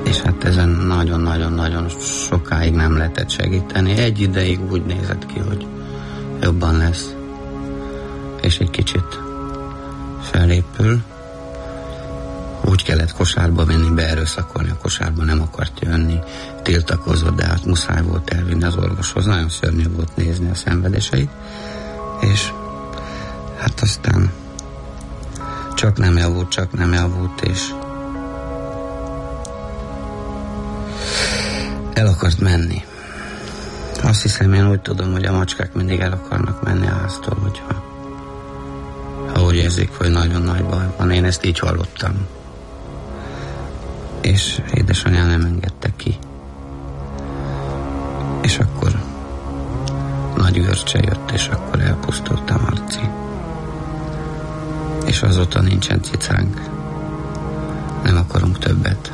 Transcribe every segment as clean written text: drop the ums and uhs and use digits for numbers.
És hát ezen nagyon-nagyon-nagyon sokáig nem lehetett segíteni. Egy ideig úgy nézett ki, hogy jobban lesz, és egy kicsit felépül. Úgy kellett kosárba menni, beerőszakolni, a kosárba nem akart jönni, tiltakozott, de hát muszáj volt elvinni az orvoshoz. Nagyon szörnyű volt nézni a szenvedéseit, és hát aztán csak nem javult, és el akart menni. Azt hiszem, én úgy tudom, hogy a macskák mindig el akarnak menni a háztól, hogyha ha úgy érzik, hogy nagyon nagy baj van. Én ezt így hallottam. És édesanyám nem engedte ki. És akkor nagy görcse jött, és akkor elpusztult a Marci. És azóta nincsen cicánk. Nem akarunk többet.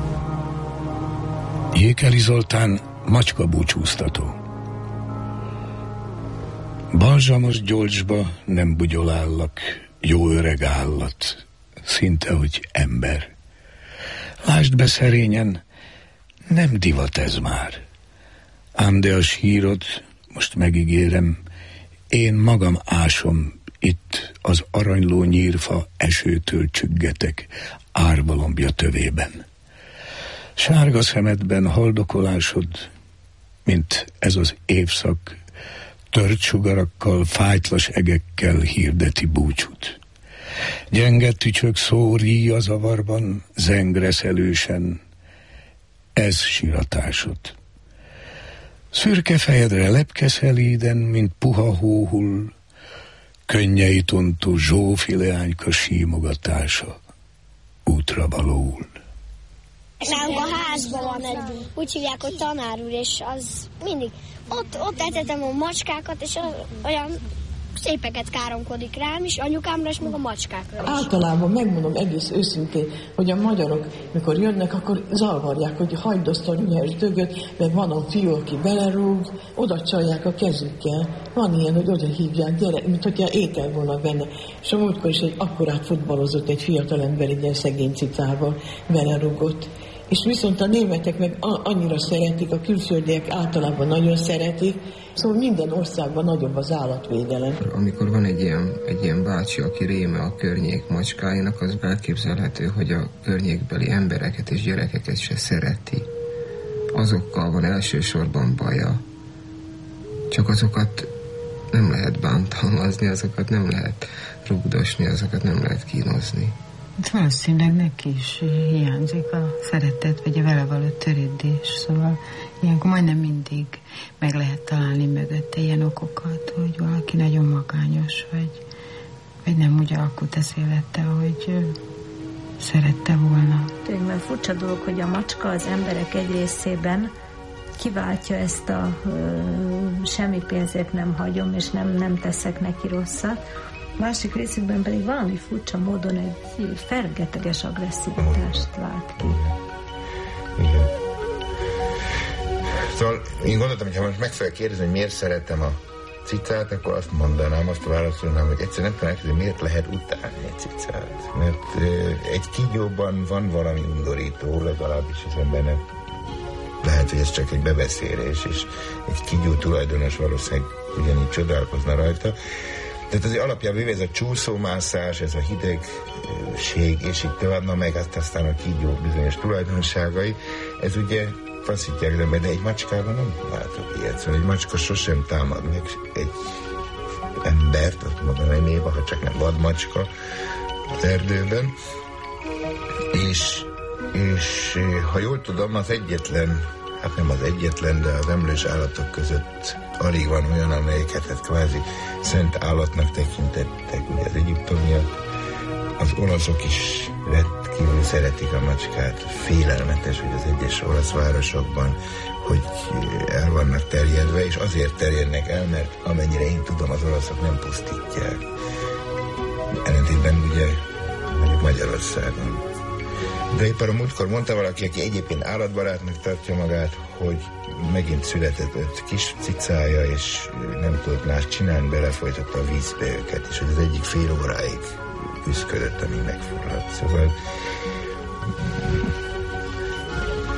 Jékeli Zoltán macska búcsúztató. Balzsamos gyolcsba nem bugyolállak, jó öreg állat, szinte, hogy ember. Lásd be szerényen, nem divat ez már. Ám de a sírod, most megígérem, én magam ásom, itt az aranyló nyírfa esőtől csüggetek, árvalombja tövében. Sárga szemedben haldokolásod, mint ez az évszak, tört sugarakkal, fájtlas egekkel hirdeti búcsút. Gyenge tücsök szó ríj a zavarban, zengreszelősen, ez siratásod. Szürke fejedre lepke szelíden, mint puha hóhull, könnyeit ontó Zsófi leányka símogatása útra valóul. Nálunk a házban van egy, úgy hívják, hogy tanár úr, és az mindig, ott etetem a macskákat, és olyan szépeket káromkodik rám is, anyukámra és meg a macskákra is. Általában megmondom egész őszintén, hogy a magyarok, mikor jönnek, akkor zavarják, hogy hagyd azt a nyers dögöt, mert van a fiú, aki belerúg, oda csalják a kezükkel. Van ilyen, hogy oda hívják, gyere, mint hogyha étel volna benne. És a múltkor is egy akkorát futballozott egy fiatalember, egy ilyen szegény cicával, belerúgott. És viszont a németek meg annyira szeretik, a külföldiek általában nagyon szeretik, szóval minden országban nagyobb az állatvédelem. Amikor van egy ilyen bácsi, aki réme a környék macskáinak, az elképzelhető, hogy a környékbeli embereket és gyerekeket se szereti. Azokkal van elsősorban baja. Csak azokat nem lehet bántalmazni, azokat nem lehet rugdosni, azokat nem lehet kínozni. Valószínűleg neki is hiányzik a szeretet, vagy a vele való törődés, szóval ilyenkor majdnem mindig meg lehet találni mögötte ilyen okokat, hogy valaki nagyon magányos, vagy nem úgy alakult az élete, hogy szerette volna. Tényleg furcsa dolog, hogy a macska az emberek egy részében kiváltja ezt a semmi pénzért nem hagyom, és nem teszek neki rosszat. Másik részükben pedig valami furcsa módon egy fergeteges agresszivitást vált ki. Igen. Szóval én gondoltam, hogy ha most meg fel kérdezni, hogy miért szeretem a cicát, akkor azt mondanám, azt válaszolnám, hogy egyszerűen nem tudom, hogy miért lehet utálni egy cicát. Mert egy kígyóban van valami undorító, legalábbis az embernek. Lehet, hogy ez csak egy bebeszélés, és egy kígyó tulajdonos valószínűleg ugyanígy csodálkozna rajta. Tehát az alapjában ez a csúszómászás, ez a hidegség, és így tovább, na meg aztán a kígyó bizonyos tulajdonságai, ez ugye faszítják le, de egy macskában nem látok ilyet. Szóval egy macska sosem támad meg egy embert, azt mondom, remébe, ha csak nem vadmacska az erdőben. És ha jól tudom, az egyetlen, hát nem az egyetlen, de az emlős állatok között alig van olyan, amelyeket hát kvázi szent állatnak tekintettek. Ugye az egyiptomiak, az olaszok is rendkívül szeretik a macskát. Félelmetes, hogy az egyes olasz városokban, hogy el vannak terjedve, és azért terjednek el, mert amennyire én tudom, az olaszok nem pusztítják. Ellentétben ugye mondjuk Magyarországon. De éppen a múltkor mondta valaki, aki egyébként állatbarátnak tartja magát, hogy megint született 5 kis cicája, és nem tudott más csinálni, belefolytotta a vízbe őket, és hogy az egyik fél óráig küzdködött, amíg megfulladt. Szóval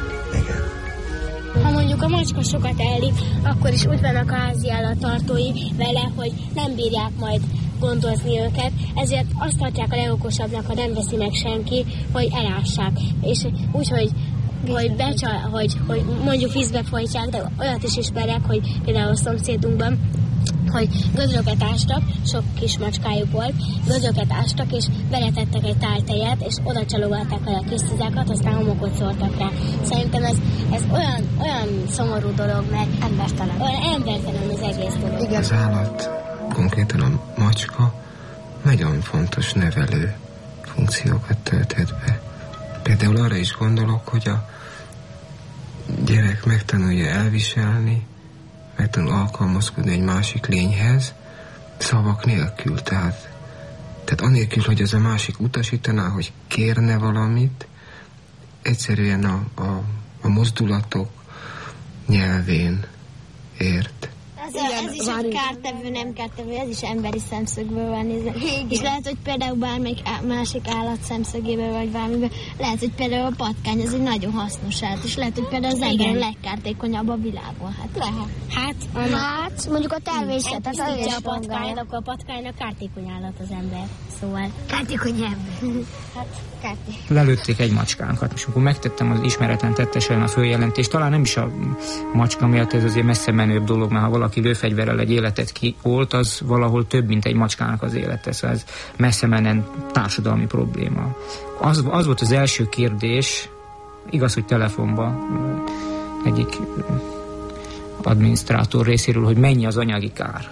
macska sokat elik, akkor is úgy vannak a házi állattartói vele, hogy nem bírják majd gondozni őket, ezért azt tartják a legokosabbnak, ha nem veszi meg senki, hogy elássák. És úgy, hogy mondjuk vízbe folytják, de olyat is ismerek, hogy például a szomszédunkban, hogy gödröket ástak, sok kis macskájuk volt, gödröket ástak, és beletettek egy táltejet, és oda csalogatták el a kis cizákat, aztán homokot szórtak rá. Szerintem ez olyan szomorú dolog, mert embertelen. Olyan embertelen az egész dolog. Igen. Az állat, konkrétan a macska, nagyon fontos nevelő funkciókat tölthet be. Például arra is gondolok, hogy a gyerek megtanulja elviselni, megtanul alkalmazkodni egy másik lényhez, szavak nélkül, tehát anélkül, hogy az a másik utasítaná, hogy kérne valamit, egyszerűen a mozdulatok nyelvén ért. Ez is egy kártevő, nem kártevő, ez is emberi szemszögből van nézve. És lehet, hogy például bármelyik másik állat szemszögéből vagy valamiben, lehet, hogy például a patkány, ez egy nagyon hasznos állat, és lehet, hogy például az ember a legkártékonyabb a világon. Hát lehet. Hát mondjuk a természet, az a patkány, akkor a patkánynak kártékony állat az ember. Szóval kártékony ember. Hát kártékony. Lelőtték egy macskánkat, és akkor megtettem az ismeretlen tettes ellen a följelentést. Talán nem is a macska miatt, ez azért messze menőbb dolog, mert ha valaki lőfegyverrel egy életet kiolt, az valahol több, mint egy macskának az élete. Szóval ez messze menen társadalmi probléma. Az volt az első kérdés, igaz, hogy telefonban egyik adminisztrátor részéről, hogy mennyi az anyagi kár.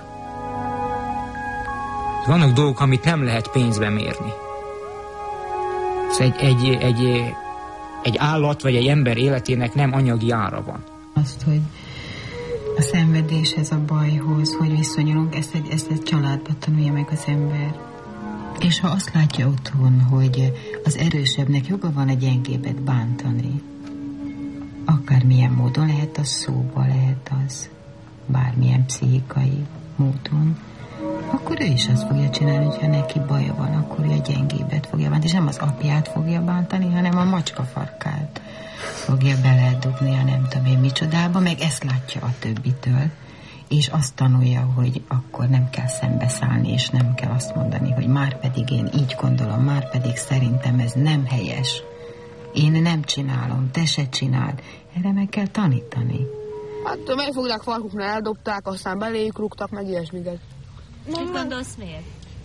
Vannak dolgok, amit nem lehet pénzbe mérni. Szóval egy állat vagy egy ember életének nem anyagi ára van. Azt, hogy a szenvedéshez, a bajhoz, hogy viszonyulunk, ezt egy családban tanulja meg az ember. És ha azt látja otthon, hogy az erősebbnek joga van a gyengébbet bántani, akármilyen módon, lehet az szóba, lehet az bármilyen pszichikai módon, akkor ő is azt fogja csinálni, hogyha neki baja van, akkor ő a gyengébbet fogja bántani. És nem az apját fogja bántani, hanem a macska farkát fogja beledugni a nem tudom én micsodába, meg ezt látja a többitől, és azt tanulja, hogy akkor nem kell szembeszállni, és nem kell azt mondani, hogy már pedig én így gondolom, már pedig szerintem ez nem helyes. Én nem csinálom, te se csináld. Erre meg kell tanítani. Hát megfogták farkuknál, eldobták, aztán beléjük rúgtak, meg ilyesmiket. Mit gondolsz miért?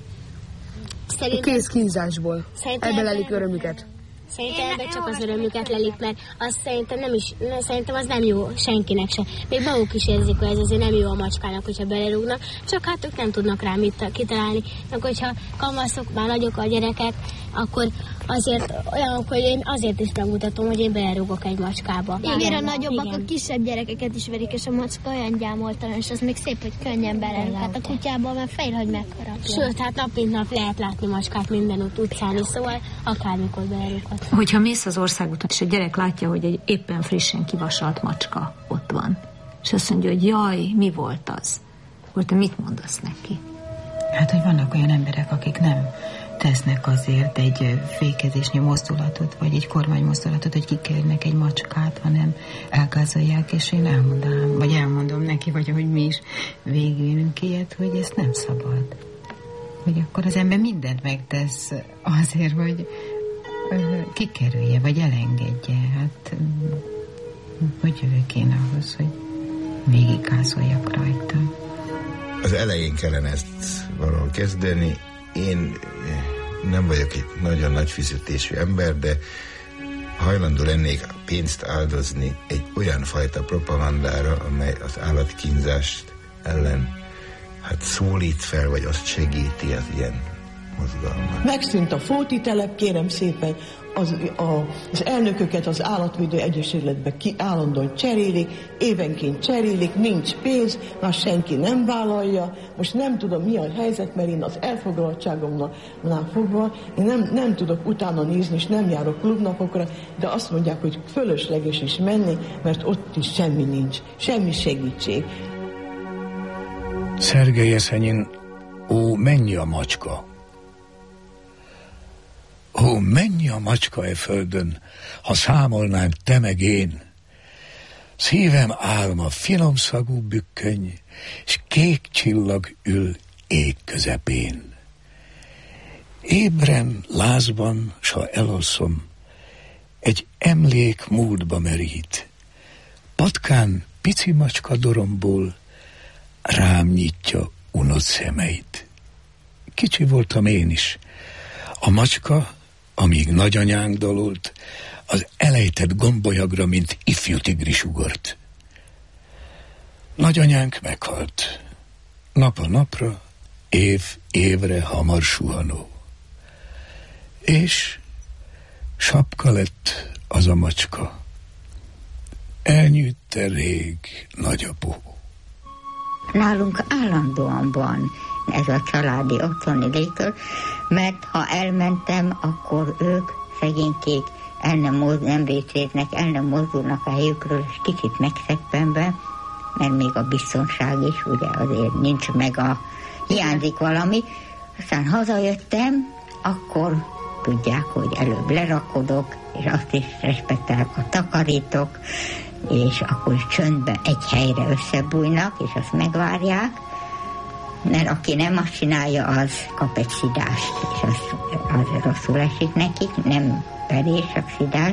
Kész kínzásból. Elbelelik örömüket. Szerintem ebben csak az örömüket lelik, mert azt szerintem az nem jó senkinek se. Még maguk is érzik, hogy ez azért nem jó a macskának, hogyha belerúgnak, csak hát ők nem tudnak rá mit kitalálni. Akkor, hogyha kamaszok, már nagyok a gyerekek, akkor azért olyan, hogy én azért is megmutatom, hogy én belerúgok egy macskába. Igen, a nagyobbak a kisebb gyerekeket is verik, és a macska olyan gyámoltalan, és az még szép, hogy könnyen belerúg. Hát a kutyában már fejl, hogy megharapja. Sőt, hát nap mint nap lehet látni macskát minden utcán, szóval akármikor belerúghat. Hogyha mész az országúton, és a gyerek látja, hogy egy éppen frissen kivasalt macska ott van, és azt mondja, hogy jaj, mi volt az? Akkor te mit mondasz neki? Hát, hogy vannak olyan emberek, akik nem tesznek azért egy fékezésnyi mozdulatot, vagy egy kormánymozdulatot, hogy kikerülnek egy macskát, hanem elgázolják, és én elmondom neki, vagy ahogy mi is végülünk ilyet, hogy ezt nem szabad. Hogy akkor az ember mindent megtesz azért, hogy kikerülje, vagy elengedje. Hát, hogy jövök én ahhoz, hogy végiggázoljak rajta. Az elején kellene ezt valahol kezdeni. Én nem vagyok egy nagyon nagy fizetésű ember, de hajlandó lennék pénzt áldozni egy olyan fajta propagandára, amely az állatkínzást ellen szólít fel, vagy azt segíti az ilyen mozgalmat. Megszűnt a Fóti telep, kérem szépen, az elnököket az állatvédő egyesületbe állandóan cserélik, évenként cserélik, nincs pénz, már senki nem vállalja. Most nem tudom, mi a helyzet, mert én az elfoglaltságomnál fogva, én nem tudok utána nézni, és nem járok klubnapokra, de azt mondják, hogy fölösleges is menni, mert ott is semmi nincs, semmi segítség. Szergej Jeszenyin, mennyi a macska? Mennyi a macska e földön, ha számolnánk te meg én. Szívem álma finomszagú bükköny, s kék csillag ül ég közepén. Ébren, lázban, s ha elalszom, egy emlék múltba merít. Patkán pici macska doromból rám nyitja unott szemeit. Kicsi voltam én is. A macska, amíg nagyanyánk dalolt, az elejtett gombolyagra, mint ifjú tigris ugort. Nagyanyánk meghalt. Nap a napra, év évre hamar suhanó. És sapka lett az a macska. Elnyűtte rég nagyapó. Nálunk állandóan van ez a családi otthoni légkör, mert ha elmentem, akkor ők, szegénykék, nem vécéznek, el nem mozdulnak a helyükről, és kicsit megszeppenve, mert még a biztonság is, ugye azért nincs meg hiányzik valami. Aztán hazajöttem, akkor tudják, hogy előbb lerakodok, és azt is respektálok, a takarítok, és akkor is csöndben egy helyre összebújnak, és azt megvárják, mert aki nem azt csinálja, az kap egy szidást, és az rosszul esik nekik, nem verés, csak szidás.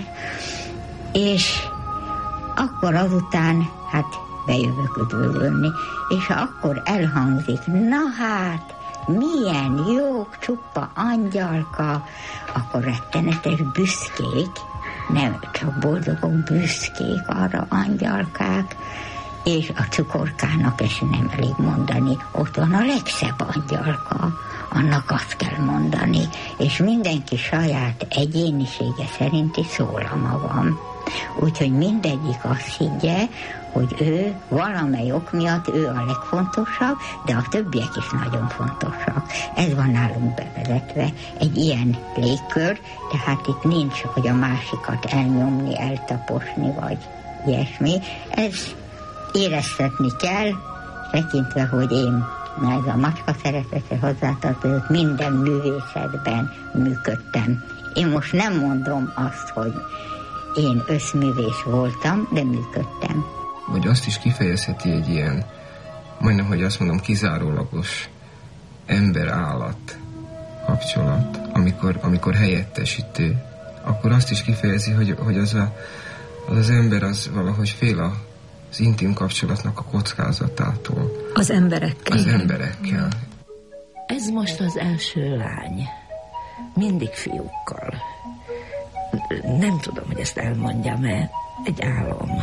És akkor azután, hát bejövök üdvözölni, és ha akkor elhangzik, na hát, milyen jók, csupa angyalka, akkor rettenetes büszkék, nem csak boldogok, büszkék arra angyalkák, és a cukorkának ezt nem elég mondani, ott van a legszebb angyalka, annak azt kell mondani, és mindenki saját egyénisége szerinti szólama van. Úgyhogy mindegyik azt higgye, hogy ő valamely ok miatt ő a legfontosabb, de a többiek is nagyon fontosak. Ez van nálunk bevezetve, egy ilyen légkör, tehát itt nincs, hogy a másikat elnyomni, eltaposni, vagy ilyesmi. Ez éreztetni kell, tekintve, hogy én ez a macska szeretetre hozzátartozott, minden művészetben működtem. Én most nem mondom azt, hogy én összművész voltam, de működtem. Vagy azt is kifejezheti egy ilyen, majdnem, hogy azt mondom, kizárólagos ember-állat kapcsolat, amikor helyettesítő, akkor azt is kifejezi, hogy az ember az valahogy fél az intim kapcsolatnak a kockázatától. Az emberekkel. Az emberekkel. Ez most az első lány. Mindig fiúkkal. Nem tudom, hogy ezt elmondjam-e. Egy álom.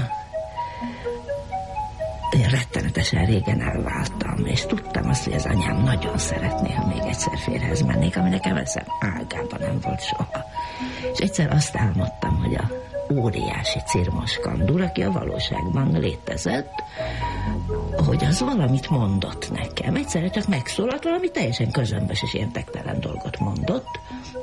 Én rettenetesen régen elváltam, és tudtam azt, hogy az anyám nagyon szeretné, ha még egyszer férjhez mennék, ami nekem eszem ágában nem volt soha. És egyszer azt álmodtam, hogy a óriási cirmos kandúr, aki a valóságban létezett, hogy az valamit mondott nekem. Egyszerre csak megszólalt, valami teljesen közömbös és érdektelen dolgot mondott,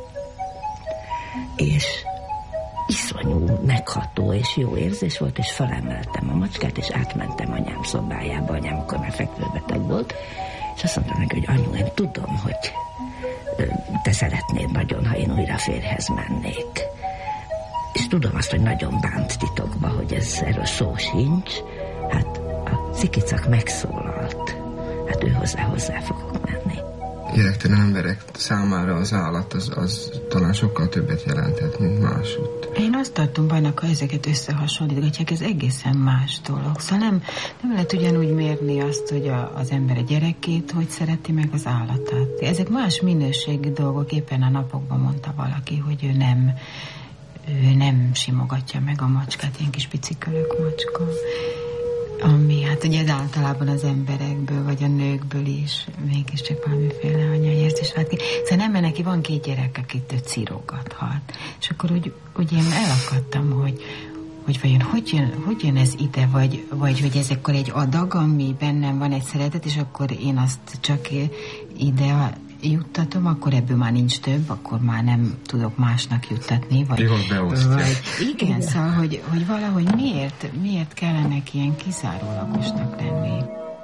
és iszonyú, megható és jó érzés volt, és felemeltem a macskát, és átmentem anyám szobájába, anyám akkor már fekvőbeteg volt, és azt mondtam neki, hogy anyu, én tudom, hogy te szeretnéd nagyon, ha én újra férjhez mennék. És tudom azt, hogy nagyon bánt titokba, hogy erről szó sincs. Hát a cikicak megszólalt. Hát ő hozzá fogok menni. Gyerektelen emberek számára az állat az talán sokkal többet jelenthet, mint másút. Én azt tartom bajnak, ha ezeket összehasonlítgatják, ez egészen más dolog. Szóval nem lehet ugyanúgy mérni azt, hogy az ember a gyerekét hogy szereti meg az állatát. Ezek más minőségi dolgok, éppen a napokban mondta valaki, hogy ő nem simogatja meg a macskát, ilyen kis pici kölök macska. Ami hát ugye általában az emberekből, vagy a nőkből is mégiscsak valamiféle anyaérzés vált ki. Szóval nem, mert neki van 2 gyerek, akit ő cirógathat. És akkor úgy én elakadtam, hogy vajon hogy jön ez ide, vagy hogy ez akkor egy adag, ami bennem van egy szeretet, és akkor én azt csak ide juttatom, akkor ebből már nincs több, akkor már nem tudok másnak juttatni, vagy igen, szóval, hogy valahogy miért kellene ilyen kizárólagosnak lenni.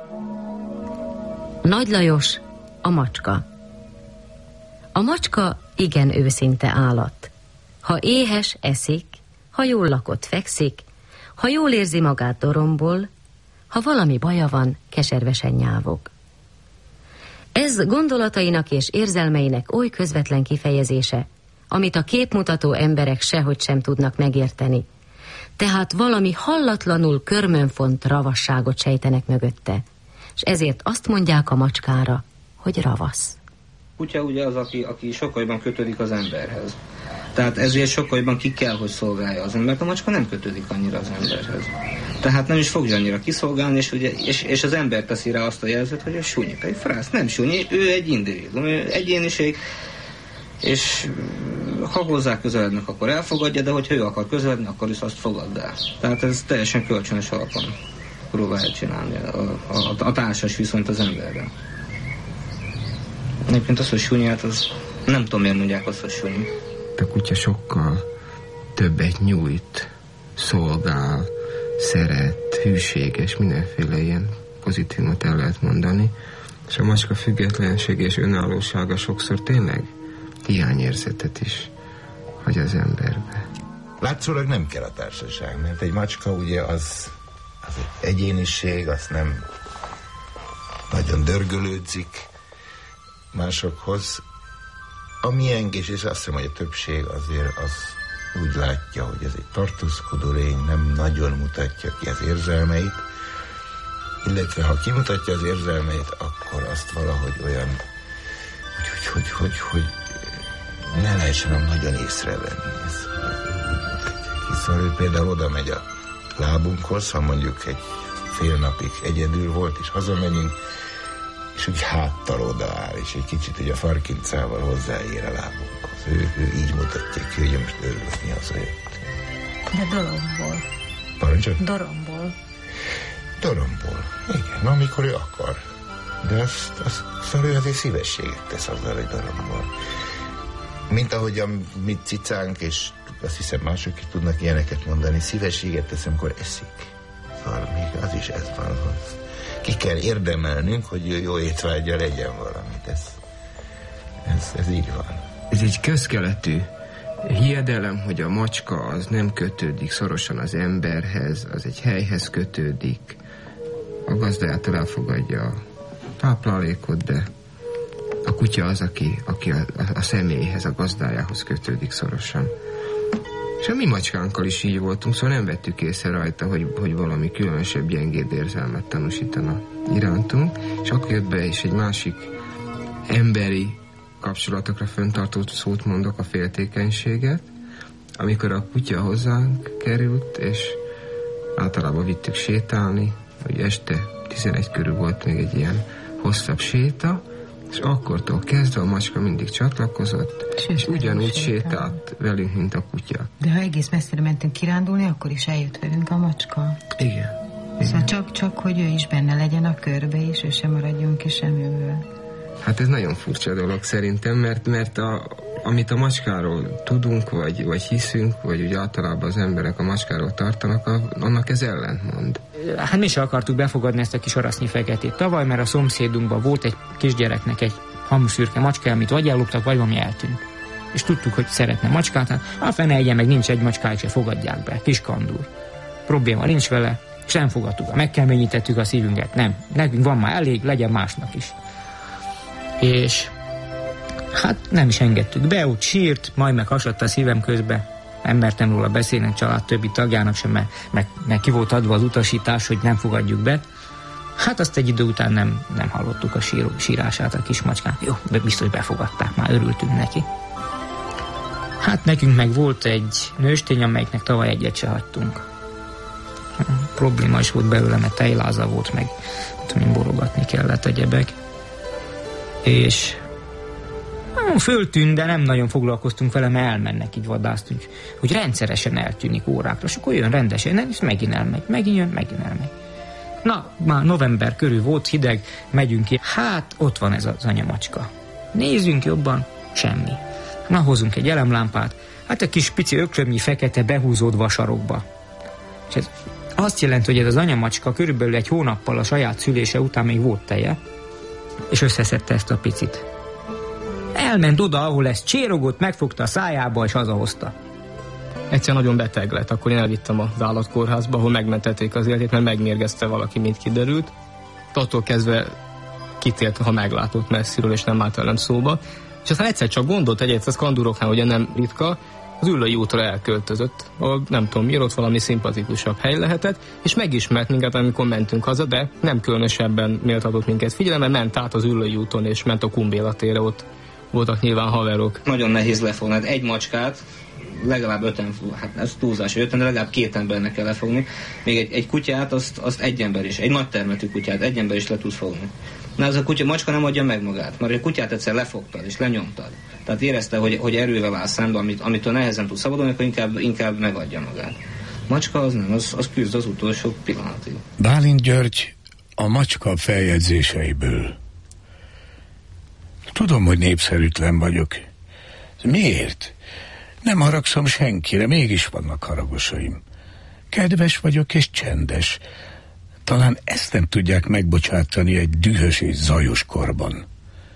Nagy Lajos, a macska. A macska igen őszinte állat. Ha éhes, eszik, ha jól lakott, fekszik, Ha jól érzi magát, dorombol, ha valami baja van, keservesen nyávog. Ez gondolatainak és érzelmeinek oly közvetlen kifejezése, amit a képmutató emberek sehogy sem tudnak megérteni. Tehát valami hallatlanul körmönfont ravasságot sejtenek mögötte, és ezért azt mondják a macskára, hogy ravasz. Kutya ugye az, aki sokkal jobban kötődik az emberhez. Tehát ezért sokkal jobban ki kell, hogy szolgálja az embert. A macska nem kötődik annyira az emberhez. Tehát nem is fogja annyira kiszolgálni, és az ember teszi rá azt a jelzőt, hogy a sunyi. Pedig frász, nem sunyi, ő egy individuum, egyéniség, és ha hozzá közelednek, akkor elfogadja, de hogyha ő akar közeledni, akkor is azt fogadd el. Tehát ez teljesen kölcsönös alapon próbálja csinálni a társas viszonyt az emberben. Egyébként az, hogy sunyi, hát az nem tudom, miért mondják azt, hogy sunyi. A kutya sokkal többet nyújt, szolgál, szeret, hűséges, mindenféle ilyen pozitívumot el lehet mondani, és a macska függetlenség és önállósága sokszor tényleg hiányérzetet is hagy az emberbe. Látszólag nem kell a társaság, mert egy macska ugye az egy egyéniség, az nem nagyon dörgölődzik másokhoz. A miénk is, és azt hiszem, hogy a többség azért az úgy látja, hogy ez egy tartózkodó lény, nem nagyon mutatja ki az érzelmeit, illetve ha kimutatja az érzelmeit, akkor azt valahogy olyan, hogy ne lehessen nagyon észrevenni. Hiszen ő például oda megy a lábunkhoz, ha mondjuk egy fél napig egyedül volt, és hazamegyünk, és úgy háttal odaáll, és egy kicsit ugye a farkincával hozzáér a lábunkhoz. Ő így mutatja ki, hogy most örülni hazajött. De doromból. Parancsol? Doromból. Doromból. Igen, amikor ő akar. De szóval ő azért szívességet tesz azzal, hogy doromból. Mint ahogy a mi cicánk, és azt hiszem mások is tudnak ilyeneket mondani, szívességet tesz, amikor eszik. Szóval még az is ez van, hogy ki kell érdemelnünk, hogy jó étvágya legyen valamit. Ez így van. Ez egy közkeletű hiedelem, hogy a macska az nem kötődik szorosan az emberhez, az egy helyhez kötődik, a gazdájától elfogadja a táplálékot, de a kutya az, aki a személyhez, a gazdájához kötődik szorosan. És a mi macskánkkal is így voltunk, szóval nem vettük észre rajta, hogy valami különösebb gyengéd érzelmet tanúsítana irántunk, és akkor jött be is egy másik emberi kapcsolatokra fenntartó szót mondok, a féltékenységet, amikor a kutya hozzánk került, és általában vittük sétálni, hogy este 11 körül volt még egy ilyen hosszabb séta, és akkortól kezdve a macska mindig csatlakozott, és ugyanúgy sétált velünk, mint a kutya. De ha egész messzire mentünk kirándulni, akkor is eljött velünk a macska. Igen. Szóval csak, hogy ő is benne legyen a körbe, és ő sem maradjon ki semmiből. Hát ez nagyon furcsa dolog szerintem, mert amit a macskáról tudunk, vagy hiszünk, vagy úgy általában az emberek a macskáról tartanak, annak ez ellentmond. Hát mi sem akartuk befogadni ezt a kis arasznyi feketét tavaly, mert a szomszédunkban volt egy kisgyereknek egy hamuszürke macska, amit vagy elloptak, vagy valami eltűnt. És tudtuk, hogy szeretne macskát, hát a fene egyen, meg nincs egy macskája, se fogadják be, kis kandúr. Probléma nincs vele, és nem fogadtuk. Megkeményítettük a szívünket, nem. Nekünk van már elég, legyen másnak is. És hát nem is engedtük be, úgy sírt, majd meg hasadt a szívem közben. Nem mertem róla beszélni a család többi tagjának sem, mert ki volt adva az utasítás, hogy nem fogadjuk be. Hát azt egy idő után nem hallottuk a sírását a kismacskán. Jó, biztos befogadták, már örültünk neki. Hát nekünk meg volt egy nőstény, amelyiknek tavaly egyet se hagytunk. Probléma is volt belőle, mert tejláza volt, meg borogatni kellett egyebek. És föltűnt, de nem nagyon foglalkoztunk vele, mert elmennek így vadászt, hogy rendszeresen eltűnik órákra, és akkor jön rendesen, és megint elmegy, megint jön, megint elmegy. Na, már november körül volt, hideg, megyünk ki, hát ott van ez az anyamacska. Nézzünk jobban, semmi. Na, hozunk egy elemlámpát, hát a kis pici ökrömnyi fekete behúzódva a sarokba. És ez azt jelenti, hogy ez az anyamacska körülbelül egy hónappal a saját szülése után még volt teje, és összeszedte ezt a picit. Elment oda, ahol ez csérogott, megfogta a szájába, és hazahozta. egyszer nagyon beteg lett, akkor én elvittem az állatkórházba, ahol megmentették az életét, mert megmérgezte valaki, mint kiderült. Attól kezdve kitélt, ha meglátott messziről, és nem állt velem szóba. És aztán egyszer csak gondolt egyet, az Kanduroknál ugye nem ritka, az Üllői útra elköltözött, ahol nem tudom miért, ott valami szimpatikusabb hely lehetett, és megismert minket, amikor mentünk haza, de nem különösebben méltatott minket figyelembe, ment át az Üllői úton, és ment a Kumbéla térre, ott voltak nyilván haverok. Nagyon nehéz lefogni, hát egy macskát legalább 5, hát ez túlzás, 5, de legalább 2 embernek kell lefogni. Még egy kutyát, azt egy ember is, egy nagy termetű kutyát egy ember is le tud fogni. Na ez a macska nem adja meg magát, mert a kutyát egyszer lefogtad és lenyomtad. Tehát érezte, hogy erővel áll szemben, amitől nehezen tud szabadulni, akkor inkább megadja magát. Macska az nem, az küzd az utolsó pillanatig. Bálint György a macska feljegyzéseiből. Tudom, hogy népszerűtlen vagyok. Miért? Nem haragszom senkire, mégis vannak haragosaim. Kedves vagyok és csendes. Talán ezt nem tudják megbocsátani egy dühös és zajos korban.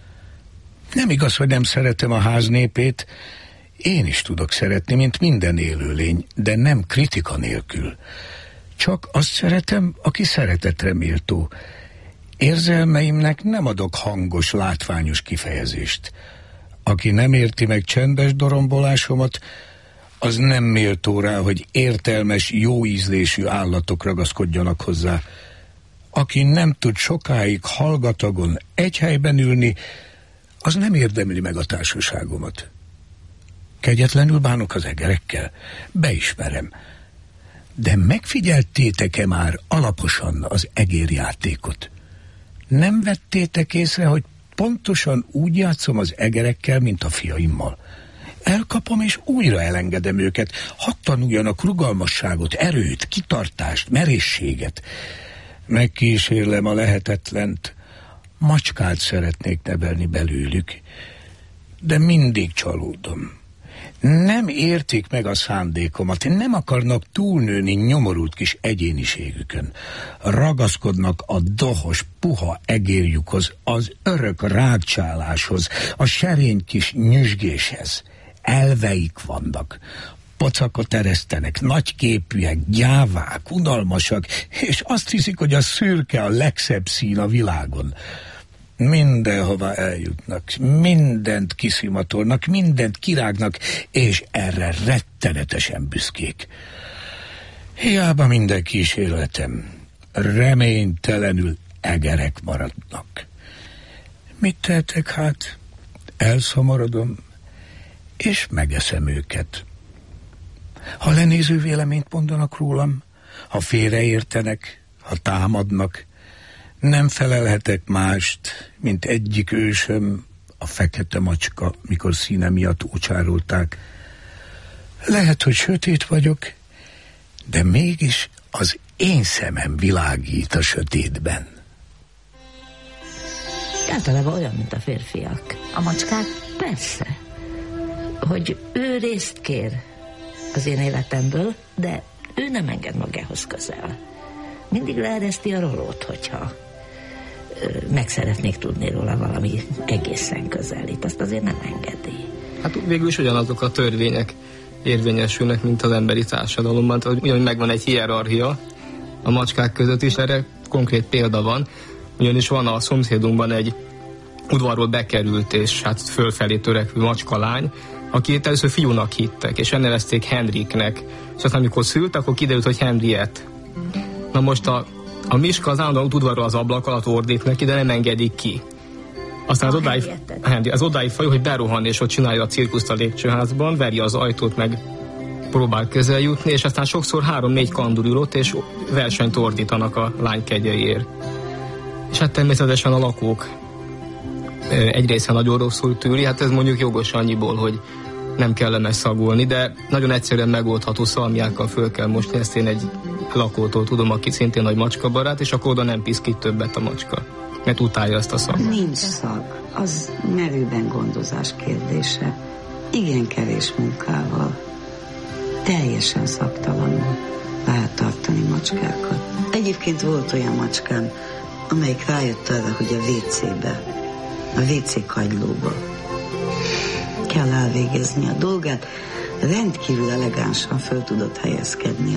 Nem igaz, hogy nem szeretem a ház népét. Én is tudok szeretni, mint minden élőlény, de nem kritika nélkül. Csak azt szeretem, aki szeretetre méltó. Érzelmeimnek nem adok hangos, látványos kifejezést. Aki nem érti meg csendes dorombolásomat, az nem méltó rá, hogy értelmes, jó ízlésű állatok ragaszkodjanak hozzá. Aki nem tud sokáig hallgatagon egy helyben ülni, az nem érdemli meg a társaságomat. Kegyetlenül bánok az egerekkel, beismerem. De megfigyeltétek-e már alaposan az egérjátékot? Nem vettétek észre, hogy pontosan úgy játszom az egerekkel, mint a fiaimmal? Elkapom és újra elengedem őket, hadd tanuljanak rugalmasságot, erőt, kitartást, merészséget. Megkísérlem a lehetetlent, macskát szeretnék nevelni belőlük, de mindig csalódom. Nem értik meg a szándékomat, nem akarnak túlnőni nyomorult kis egyéniségükön. Ragaszkodnak a dohos, puha egérjukhoz, az örök rágcsáláshoz, a serény kis nyüzsgéshez. Elveik vannak, pocakot eresztenek, nagyképűek, gyávák, unalmasak, és azt hiszik, hogy a szürke a legszebb szín a világon. Mindenhova eljutnak, mindent kiszimatolnak, mindent kirágnak, és erre rettenetesen büszkék. Hiába minden kísérletem, reménytelenül egerek maradnak. Mit tehetek hát? Elszomorodom, és megeszem őket. Ha lenéző véleményt mondanak rólam, ha félreértenek, ha támadnak, nem felelhetek mást, mint egyik ősöm, a fekete macska, mikor színe miatt ócsárolták. Lehet, hogy sötét vagyok, de mégis az én szemem világít a sötétben. Általában olyan, mint a férfiak. A macskák? Persze. Hogy ő részt kér az én életemből, de ő nem enged magához közel. Mindig leereszti a rolót, hogyha meg szeretnék tudni róla valami egészen közelít. Azt azért nem engedi. Hát végül is ugyanazok a törvények érvényesülnek, mint az emberi társadalomban. Ugyanúgy megvan egy hierarchia a macskák között is, erre konkrét példa van. Ugyanis van a szomszédunkban egy udvarról bekerült és hát fölfelé törekvő macskalány, akit először fiúnak hittek, és elnevezték Henriknek. És aztán amikor szült, akkor kiderült, hogy Henriette. Na most a Miska az állandóan udvarról az ablak alatt ordít neki, de nem engedik ki. Aztán az odáig fajul, hogy berohan, és ott csinálja a cirkuszt a lépcsőházban, veri az ajtót, meg próbál közel jutni, és aztán sokszor 3-4 kandur ül ott, és versenyt ordítanak a lány kegyeiért. És hát természetesen a lakók egy része nagyon rosszul tűri, hát ez mondjuk jogos annyiból, hogy nem kellemes szagolni, de nagyon egyszerűen megoldható, szalmiákkal föl kell mosni, ezt én egy lakótól tudom, aki szintén nagy macskabarát, és akkor oda nem piszkít többet a macska, mert utálja ezt a szagot. Nincs szag, az merőben gondozás kérdése. Igen kevés munkával, teljesen szaktalanul lehet tartani macskákat. Egyébként volt olyan macskám, amelyik rájött arra, hogy a WC-be, a WC kagylóba kell elvégezni a dolgát, rendkívül elegánsan föl tudott helyezkedni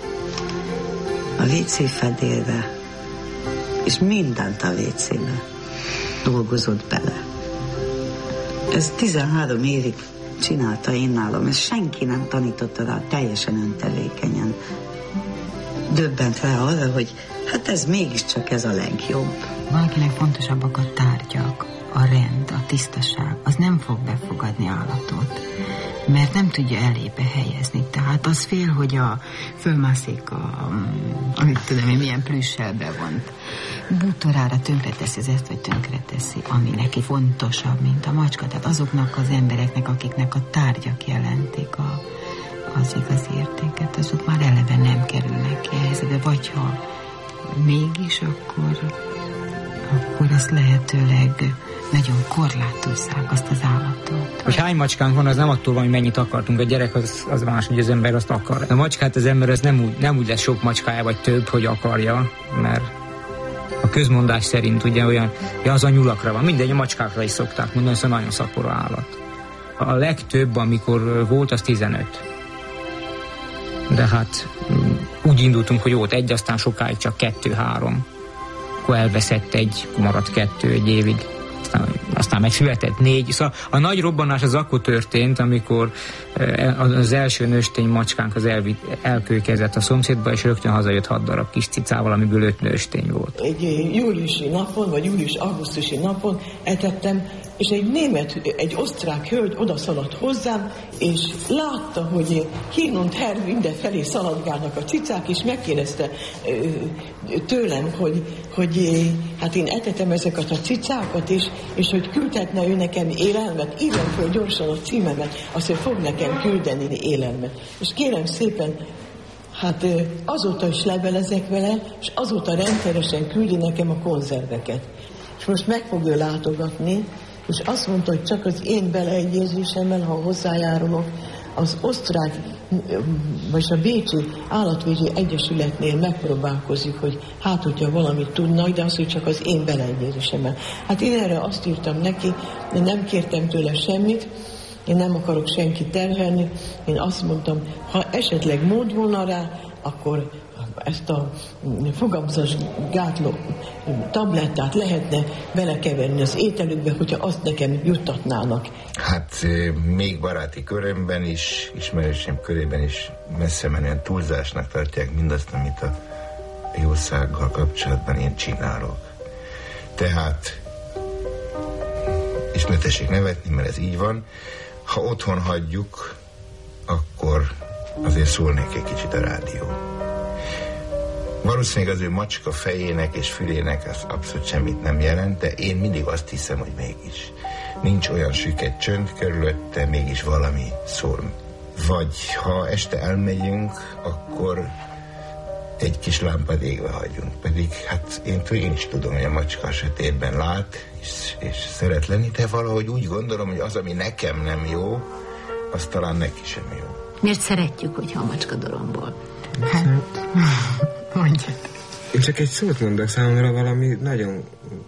a WC fedélre, és mindent a WC-be dolgozott bele. Ez 13 évig csinálta én nálam, és senki nem tanította rá, teljesen öntevékenyen. Döbbent rá arra, hogy hát ez mégiscsak ez a legjobb. Valakinek fontosabbak a tárgyak, a rend, a tisztaság, az nem fog befogadni állatot, mert nem tudja elébe helyezni. Tehát az fél, hogy fölmászik amit tudom én, milyen plüssel bevont bútorára, tönkreteszi ezt, vagy tönkreteszi, ami neki fontosabb, mint a macska. Tehát azoknak az embereknek, akiknek a tárgyak jelentik az igazi értéket, azok már eleve nem kerülnek ki a helyzetbe, vagy ha mégis, akkor azt lehetőleg nagyon korlátozzák azt az állatot. Hogy hány macskánk van, az nem attól van, hogy mennyit akartunk. A gyerek az más, hogy az ember azt akar. A macskát az ember az nem úgy lesz sok macskája, vagy több, hogy akarja, mert a közmondás szerint ugye olyan, az a nyulakra van. Mindegy, a macskákra is szokták mondani, szóval nagyon szaporú állat. A legtöbb, amikor volt, az 15. De hát úgy indultunk, hogy volt egy, aztán sokáig csak 2-3. Akkor elveszett egy, maradt 2 egy évig. Aztán megszületett 4. Szóval a nagy robbanás az akkor történt, amikor az első nőstény macskánk az elkőkezett a szomszédba, és rögtön hazajött 6 darab kis cicával, amiből 5 nőstény volt. Egy júliusi napon, vagy július-augusztusi napon etettem, és egy osztrák hölgy odaszaladt hozzám, és látta, hogy hin und her mindenfelé szaladgálnak a cicák, és megkérdezte tőlem, hogy hát én etetem ezeket a cicákat, és hogy küldhetne ő nekem élelmet, írjam föl gyorsan a címemet, azt, hogy fog nekem küldeni élelmet. És kérem szépen, hát azóta is levelezek vele, és azóta rendszeresen küldi nekem a konzerveket. És most meg fog ő látogatni, és azt mondta, hogy csak az én beleegyezésemmel, ha hozzájárulok, az osztrák, vagy a Bécsi Állatvédő Egyesületnél megpróbálkozik, hogy hát, hogyha valamit tudnak, de az, hogy csak az én beleegyezésemmel. Hát én erre azt írtam neki, de nem kértem tőle semmit, én nem akarok senkit terhelni, én azt mondtam, ha esetleg mód volna rá, akkor ezt a fogamzás gátló tablettát lehetne belekeverni az ételükbe, hogyha azt nekem juttatnának. Hát még baráti körömben is, ismerősém körében is messze menően túlzásnak tartják mindazt, amit a jószággal kapcsolatban én csinálok. Tehát, és ne tessék nevetni, mert ez így van, ha otthon hagyjuk, akkor azért szólnék egy kicsit a rádió. Valószínűleg az ő macska fejének és fülének az abszolút semmit nem jelent, de én mindig azt hiszem, hogy mégis. Nincs olyan süket csönd körülötte, mégis valami szól. Vagy ha este elmegyünk, akkor egy kis lámpát égve hagyunk. Pedig hát én is tudom, hogy a macska a sötétben lát, és szeret lenni, de valahogy úgy gondolom, hogy az, ami nekem nem jó, az talán neki sem jó. Miért szeretjük, hogyha a macska doromból? Hát, mondjad. Én csak egy szót mondok, számomra valami nagyon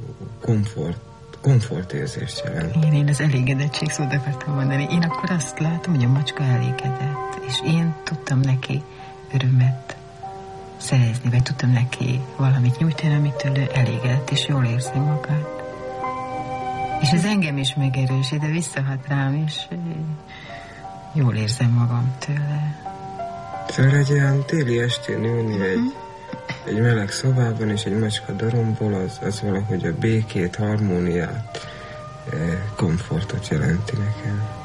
komfortérzést jelent. Én az elégedettség szót akartam mondani. Én akkor azt látom, hogy a macska elégedett, és én tudtam neki örömet szerezni, vagy tudtam neki valamit nyújtani, amitől ő elégedett, és jól érzi magát. És ez engem is megerősít, de visszahat rám, és jól érzem magam tőle. Szóval egy olyan téli estén ülni egy meleg szobában, és egy macska doromból, az valahogy a békét, harmóniát, komfortot jelenti nekem.